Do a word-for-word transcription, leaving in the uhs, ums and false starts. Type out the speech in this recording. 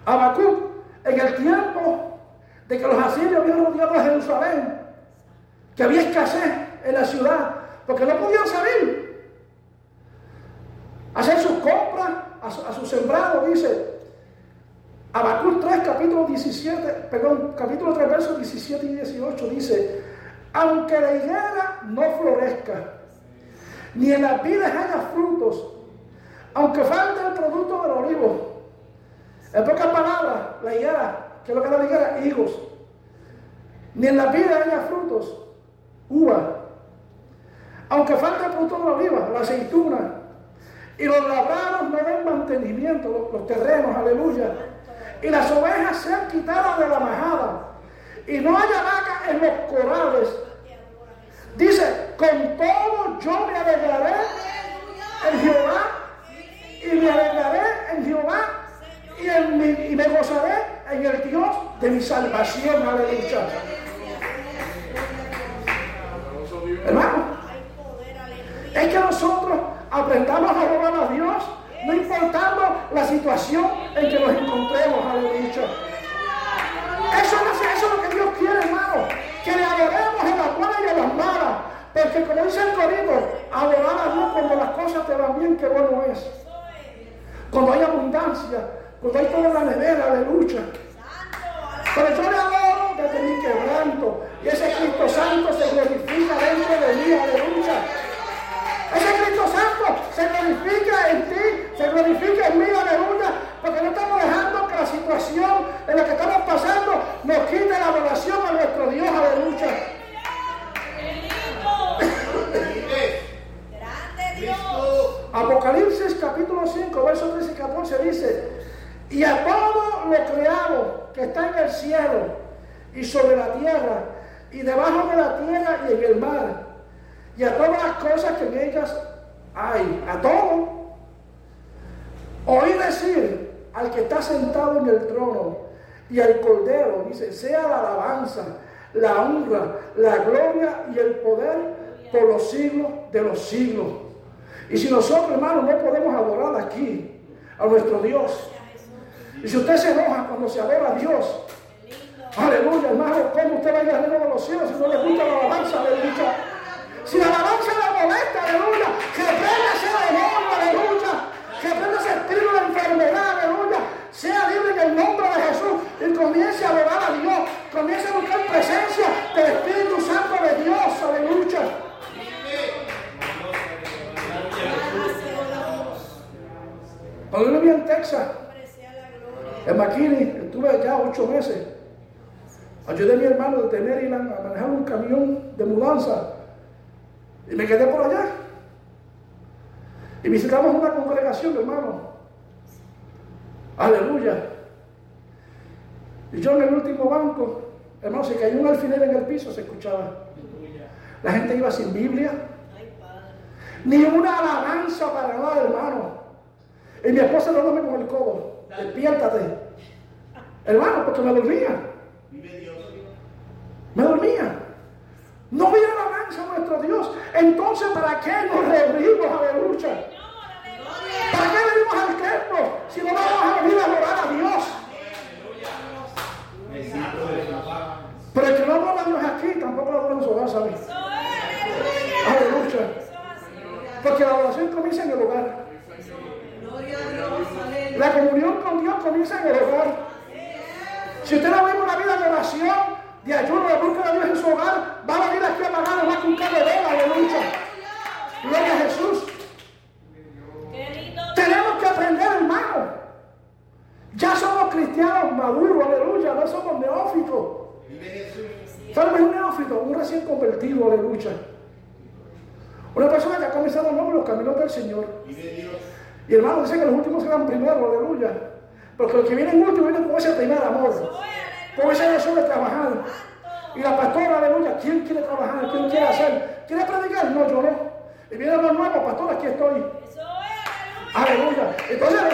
Habacuc, en el tiempo de que los asirios habían rodeado a Jerusalén, que había escasez en la ciudad, porque no podían salir a hacer sus compras, a su, a su sembrado, dice Habacuc tres, capítulo diecisiete, perdón, capítulo tres, versos diecisiete y dieciocho, dice: aunque la higuera no florezca, ni en las vides haya frutos, aunque falte el producto del olivo. En pocas palabras, la higuera, ¿qué es lo que es la higuera? Higos. Ni en las vides haya frutos, uva. Aunque falte el producto del olivo, la aceituna, y los labrados no den mantenimiento, los, los terrenos, aleluya, y las ovejas sean quitadas de la majada, y no haya vaca en los corrales. Dice: con todo yo me alegraré en Jehová, y me alegraré en Jehová, y, en mi, y me gozaré en el Dios de mi salvación. Aleluya. Hermano, es que nosotros aprendamos a adorar a Dios, no importando la situación en que nos encontremos. Aleluya. Eso, eso es lo que Dios quiere, hermano, que le adoremos en las buenas y en las malas, porque como dice el corito, adorar a Dios cuando las cosas te van bien, qué bueno es. Cuando hay abundancia, cuando hay toda la nevera, aleluya. Pero yo le adoro desde mi quebranto, y ese Cristo Santo se glorifica dentro de mí, aleluya. Ese Cristo Santo se glorifica en ti, se glorifica en mí, aleluya, porque no estamos dejando que la situación en la que estamos pasando nos quite la adoración a nuestro Dios, aleluya. Apocalipsis capítulo cinco, versos trece y catorce dice: y a todo lo creado que está en el cielo y sobre la tierra y debajo de la tierra y en el mar, y a todas las cosas que en ellas hay, a todo, oí decir al que está sentado en el trono y al Cordero, dice: sea la alabanza, la honra, la gloria y el poder por los siglos de los siglos. Y si nosotros, hermanos, no podemos adorar aquí a nuestro Dios, y si usted se enoja cuando se adora a Dios, aleluya, hermano, ¿cómo usted va a ir al reino de los cielos si no le gusta la alabanza? Aleluya. Si la alabanza le molesta, aleluya, que prenda ese demonio, aleluya, que prenda ese espíritu de enfermedad, aleluya, sea libre en el nombre de Jesús y comience a adorar a Dios, comience a buscar presencia del Espíritu Santo de Dios, aleluya. Cuando yo vivía en Texas, en McKinney, estuve allá ocho meses. Ayudé a mi hermano de Maryland a manejar un camión de mudanza y me quedé por allá. Y visitamos una congregación, hermano. Aleluya. Y yo en el último banco, hermano, se cayó un alfiler en el piso, se escuchaba. La gente iba sin Biblia. Ni una alabanza para nada, hermano. Y mi esposa no duerme con el codo. Despiértate. Hermano, porque me dormía. Me dormía. No había alabanza a nuestro Dios. Entonces, ¿para qué nos reunimos, aleluya? ¿Para qué venimos al templo si no vamos a venir a adorar a Dios? Pero el que no adora a Dios aquí, tampoco lo adora en su hogar, ¿sabes? Aleluya. Porque la adoración comienza en el hogar. La comunión con Dios comienza en el hogar. Si usted no vive una vida de oración, de ayuno, de búsqueda de Dios en su hogar, va a venir aquí a pagar más que un carro de vela, aleluya. Gloria a Jesús. Tenemos que aprender, hermano. Ya somos cristianos maduros, aleluya, no somos neófitos. ¿Sabes un neófito? Un recién convertido, aleluya. Una persona que ha comenzado a nombre los caminos del Señor. Y hermano, dice que los últimos serán primero, aleluya. Porque los que vienen últimos vienen con ese primer amor, con ese deseo de trabajar. Y la pastora, aleluya, ¿quién quiere trabajar? ¿Quién quiere hacer? ¿Quiere predicar? No, yo no. Y vienen los nuevos, pastor, aquí estoy. Aleluya. Entonces,